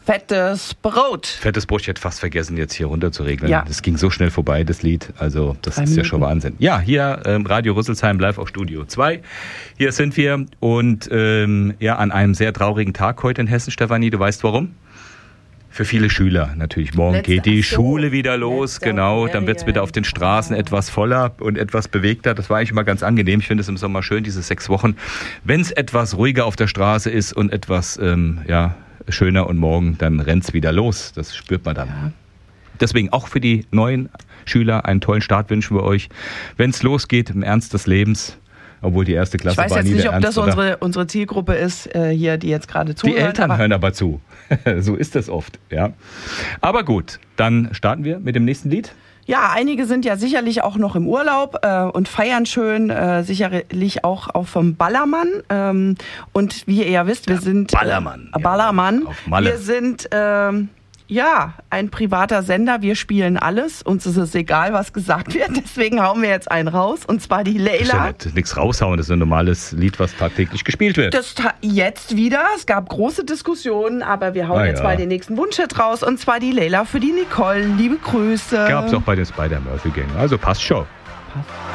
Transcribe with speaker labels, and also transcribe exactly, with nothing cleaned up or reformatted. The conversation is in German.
Speaker 1: Fettes Brot.
Speaker 2: Fettes Brot, ich hätte fast vergessen, jetzt hier runter zu regeln.
Speaker 1: Ja.
Speaker 2: Das ging so schnell vorbei, das Lied. Also, das Drei ist Minuten. Ja schon Wahnsinn. Ja, hier ähm, Radio Rüsselsheim live auf Studio zwei. Hier sind wir und ähm, ja, an einem sehr traurigen Tag heute in Hessen, Stefanie. Du weißt warum? Für viele Schüler natürlich. Morgen Letzte, geht die so, Schule wieder los. Genau, dann wird es wieder auf den Straßen etwas voller und etwas bewegter. Das war eigentlich immer ganz angenehm. Ich finde es im Sommer schön, diese sechs Wochen. Wenn es etwas ruhiger auf der Straße ist und etwas, ähm, ja, schöner und morgen, dann rennt es wieder los. Das spürt man dann. Ja. Deswegen auch für die neuen Schüler einen tollen Start wünschen wir euch. Wenn es losgeht im Ernst des Lebens, obwohl die erste Klasse war nie der Ernst.
Speaker 1: Ich weiß jetzt nicht, ob das unsere, unsere Zielgruppe ist, äh, hier, die jetzt gerade zuhört.
Speaker 2: Die Eltern aber hören aber zu. So ist das oft. Ja. Aber gut, dann starten wir mit dem nächsten Lied.
Speaker 1: Ja, einige sind ja sicherlich auch noch im Urlaub äh, und feiern schön, äh, sicherlich auch, auch vom Ballermann. Ähm, und wie ihr ja wisst, wir
Speaker 2: ja,
Speaker 1: sind...
Speaker 2: Ballermann.
Speaker 1: Äh, Ballermann.
Speaker 2: Ja, auf Malle.
Speaker 1: Wir sind... Ähm, Ja, ein privater Sender, wir spielen alles, uns ist es egal, was gesagt wird, deswegen hauen wir jetzt einen raus, und zwar die Layla.
Speaker 2: Das ist ja nichts raushauen, das ist ein normales Lied, was tagtäglich gespielt wird.
Speaker 1: Das ta- jetzt wieder, es gab große Diskussionen, aber wir hauen ah, jetzt ja. mal den nächsten Wunschhit raus, und zwar die Layla für die Nicole, liebe Grüße.
Speaker 2: Gab's auch bei den Spider-Murphy-Gang, also passt schon. Passt.